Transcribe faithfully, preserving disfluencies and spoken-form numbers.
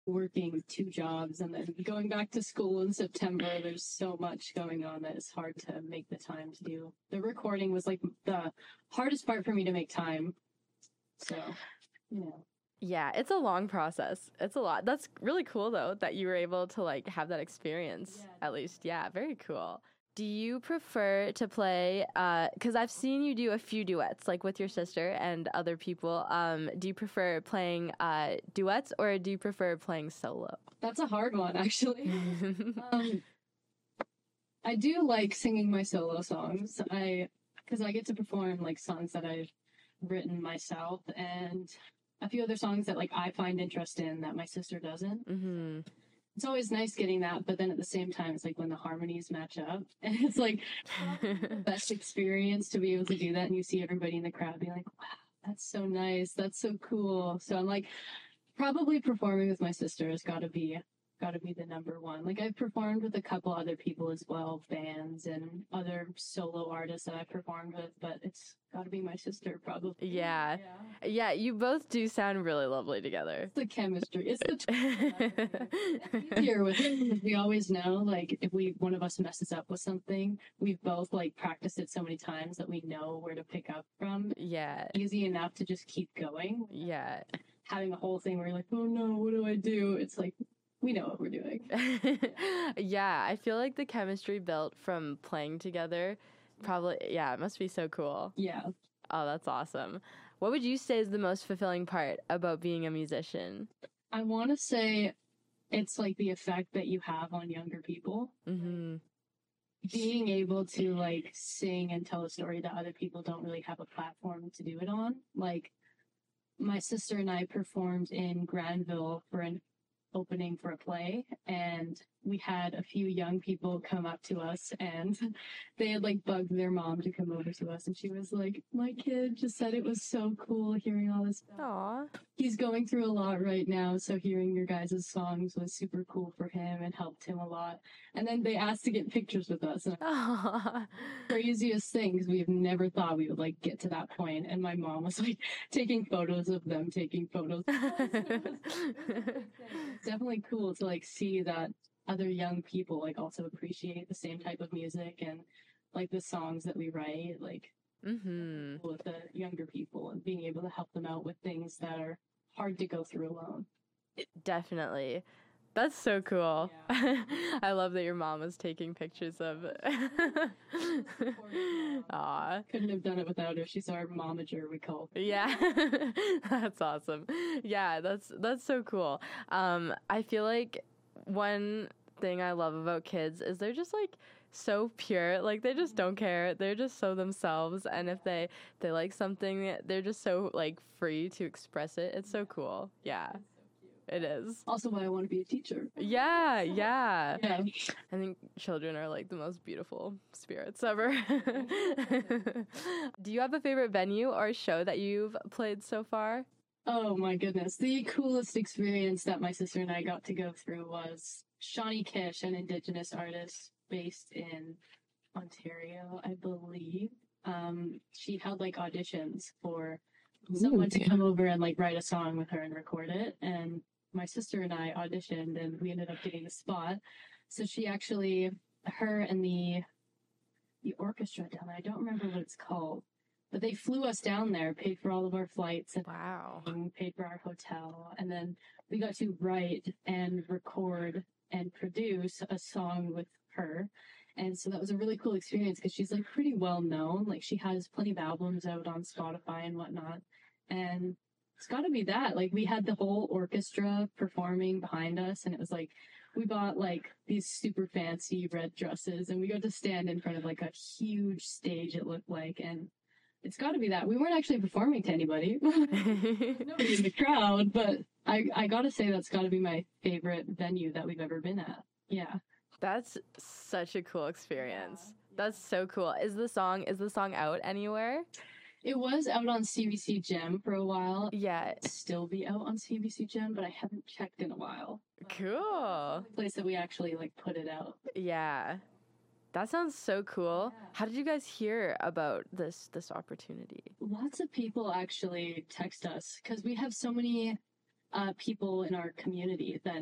working two jobs and then going back to school in September. There's so much going on that it's hard to make the time to do. The recording was like the hardest part for me to make time. So, you know. Yeah, it's a long process. It's a lot. That's really cool though that you were able to like have that experience Yeah. at least. Yeah, very cool. Do you prefer to play, uh, because I've seen you do a few duets, like with your sister and other people. Um, do you prefer playing uh, duets or do you prefer playing solo? That's a hard one, actually. um, I do like singing my solo songs. I, because I get to perform like songs that I've written myself and a few other songs that like I find interest in that my sister doesn't. Mm-hmm. It's always nice getting that, but then at the same time, it's like when the harmonies match up, and it's like the best experience to be able to do that, and you see everybody in the crowd be like, "Wow, that's so nice, that's so cool." So I'm like, probably performing with my sister has got to be got to be the number one. Like I've performed with a couple other people as well, bands and other solo artists that I've performed with, but it's got to be my sister probably. Yeah. yeah. Yeah, you both do sound really lovely together. It's the chemistry. It's the it's easier with it because we always know, like, if we one of us messes up with something, we've both like practiced it so many times that we know where to pick up from. Yeah. Easy enough to just keep going. Yeah. Having a whole thing where you're like, oh no, what do I do? It's like we know what we're doing. Yeah, I feel like the chemistry built from playing together probably, yeah, it must be so cool. Yeah. Oh, that's awesome. What would you say is the most fulfilling part about being a musician? I want to say it's like the effect that you have on younger people. Mm-hmm. Being able to like sing and tell a story that other people don't really have a platform to do it on. Like my sister and I performed in Granville for an opening for a play, and we had a few young people come up to us and they had like bugged their mom to come over to us, and she was like, my kid just said it was so cool hearing all this stuff. Aww. He's going through a lot right now, so hearing your guys' songs was super cool for him and helped him a lot. And then they asked to get pictures with us. And Aww. Craziest things, we've never thought we would like get to that point. And my mom was like taking photos of them taking photos. It's definitely cool to like see that other young people like also appreciate the same type of music and like the songs that we write, like Mm-hmm. with the younger people and being able to help them out with things that are hard to go through alone. Definitely. That's so cool. Yeah. I love that your mom was taking pictures of it. Aw. Couldn't have done it without her. She's our momager, we call her. Yeah. That's awesome. Yeah, that's that's so cool. Um, I feel like one thing I love about kids is they're just like so pure. Like they just don't care. They're just so themselves, and if they they like something, they're just so like free to express it. It's so cool. Yeah. It is. Also why I want to be a teacher. Yeah, yeah. Yeah. I think children are like the most beautiful spirits ever. Do you have a favorite venue or show that you've played so far? Oh my goodness. The coolest experience that my sister and I got to go through was Shawnee Kish, an Indigenous artist based in Ontario, I believe. Um, she held like auditions for someone to come over and like write a song with her and record it. And my sister and I auditioned and we ended up getting the spot. So she actually, her and the the orchestra down there, I don't remember what it's called, but they flew us down there, paid for all of our flights and Wow. paid for our hotel. And then we got to write and record and produce a song with her. And so that was a really cool experience because she's like pretty well known. Like she has plenty of albums out on Spotify and whatnot. And it's got to be that. Like we had the whole orchestra performing behind us, and it was like we bought like these super fancy red dresses, and we got to stand in front of like a huge stage. It looked like, and it's got to be that. We weren't actually performing to anybody, nobody in the crowd, but I I got to say that's got to be my favorite venue that we've ever been at. Yeah. That's such a cool experience. Yeah. That's so cool. Is the song is the song out anywhere? It was out on C B C Gem for a while. Yeah. It'll still be out on C B C Gem, but I haven't checked in a while. Cool. The place that we actually like put it out. Yeah. That sounds so cool. Yeah. How did you guys hear about this this opportunity? Lots of people actually text us because we have so many uh, people in our community that